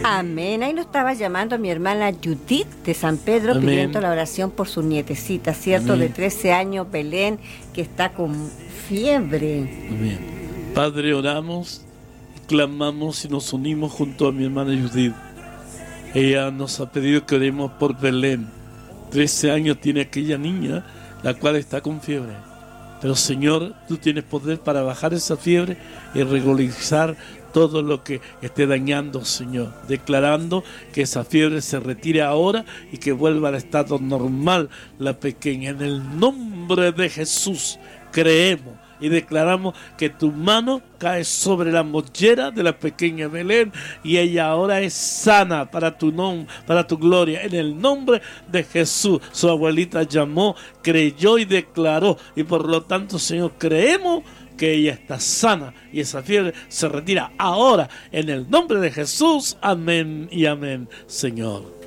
Amén. Ahí nos estaba llamando mi hermana Judith de San Pedro. Amén. Pidiendo la oración por su nietecita, ¿cierto? Amén. De 13 años, Belén, que está con fiebre. Amén. Padre, oramos, clamamos y nos unimos junto a mi hermana Judith. Ella nos ha pedido que oremos por Belén. 13 años tiene aquella niña, la cual está con fiebre. Pero Señor, tú tienes poder para bajar esa fiebre y regularizar todo lo que esté dañando, Señor. Declarando que esa fiebre se retire ahora y que vuelva al estado normal la pequeña. En el nombre de Jesús creemos y declaramos que tu mano cae sobre la mollera de la pequeña Belén y ella ahora es sana para tu nombre, para tu gloria. En el nombre de Jesús, su abuelita llamó, creyó y declaró, y por lo tanto, Señor, creemos que ella está sana y esa fiebre se retira ahora en el nombre de Jesús. Amén y amén, Señor.